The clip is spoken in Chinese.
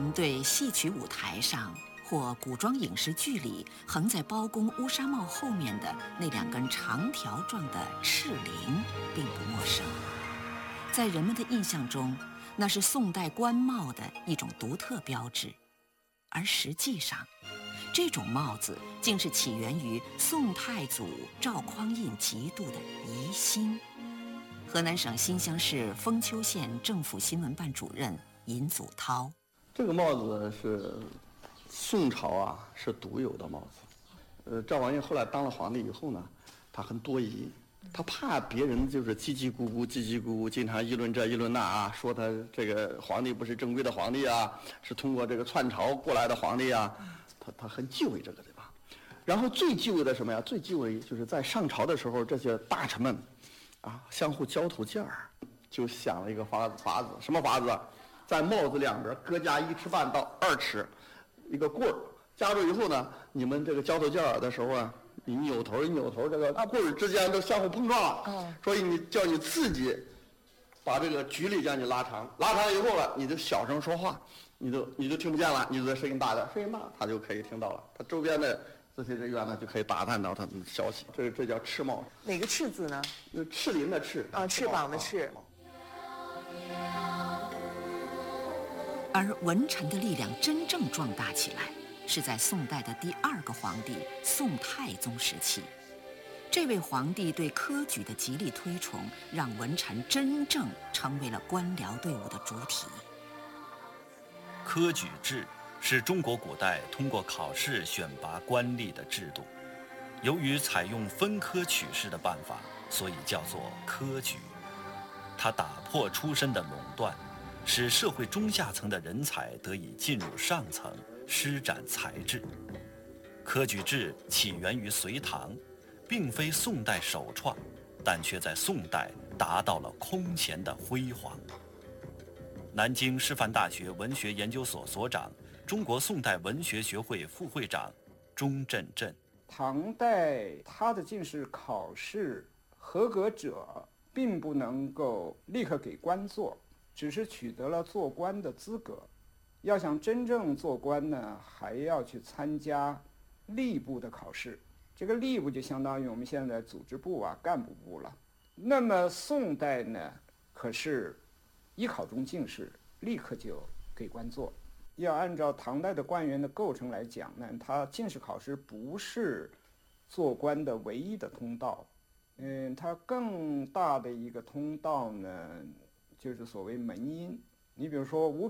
常对戏曲舞台上或古装影视剧里横在包公乌纱帽后面的那2根长条状的赤翎并不陌生。在人们的印象中，那是宋代官帽的一种独特标志，而实际上，这种帽子竟是起源于宋太祖赵匡胤嫉妒的疑心。河南省新乡市封丘县政府新闻办主任尹祖涛： 这个帽子是宋朝是独有的帽子。赵匡胤后来当了皇帝以后呢，他很多疑，他怕别人就是叽叽咕咕，经常议论这议论那说他这个皇帝不是正规的皇帝是通过这个篡朝过来的皇帝他很忌讳这个，对吧？然后最忌讳的什么呀？最忌讳就是在上朝的时候，这些大臣们相互交头接耳，就想了一个法子，什么法子？在帽子两边各加1尺半到2尺，一个棍儿，夹住以后呢，你们这个交头接耳的时候你扭头一扭头，这个棍儿之间都相互碰撞了。所以你叫你自己把这个距离将你拉长以后了，你就小声说话，你就听不见了，你就声音大点，声音大他就可以听到了，他周边的这些人员呢就可以打探到他们的消息。这叫赤帽。 哪个赤字呢？ 赤翎的赤翅膀的翅。 而文臣的力量真正壮大起来，是在宋代的第2个皇帝宋太宗时期。这位皇帝对科举的极力推崇，让文臣真正成为了官僚队伍的主体。 科举制是中国古代通过考试选拔官吏的制度，由于采用分科取士的办法，所以叫做科举。它打破出身的垄断，使社会中下层的人才得以进入上层，施展才智。科举制起源于隋唐，并非宋代首创，但却在宋代达到了空前的辉煌。南京师范大学文学研究所所长、中国宋代文学学会副会长钟振振： 唐代他的进士考试合格者并不能够立刻给官做，只是取得了做官的资格。要想真正做官呢，还要去参加吏部的考试。这个吏部就相当于我们现在组织部干部部了。那么宋代呢，可是一考中进士立刻就给官做。要按照唐代的官员的构成来讲呢，他进士考试不是做官的唯一的通道。它更大的一个通道呢，就是所谓门荫。你比如说